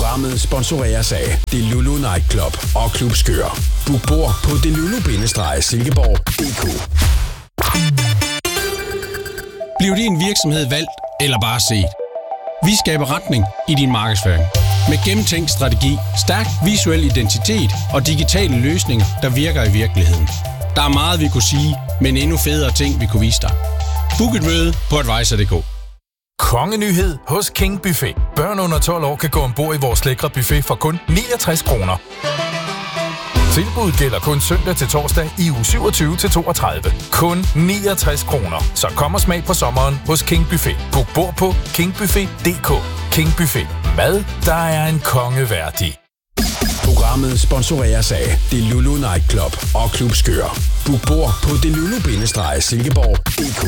Programmet sponsoreres af Delulu Nightclub og Klub Skør. Book bord på delulu-silkeborg.dk. Bliv din virksomhed valgt eller bare set? Vi skaber retning i din markedsføring. Med gennemtænkt strategi, stærk visuel identitet og digitale løsninger, der virker i virkeligheden. Der er meget, vi kunne sige, men endnu federe ting, vi kunne vise dig. Book et møde på Advisor.dk. Kongenyhed hos King Buffet. Børn under 12 år kan gå ombord i vores lækre buffet for kun 69 kroner. Tilbuddet gælder kun søndag til torsdag i uge 27-32. Kun 69 kroner. Så kom og smag på sommeren hos King Buffet. Book bord på kingbuffet.dk. King Buffet. Mad, der er en konge værdig. Programmet sponsoreres af Delulu Nightclub og Klub Skør. Book bord på delulu-silkeborg.dk.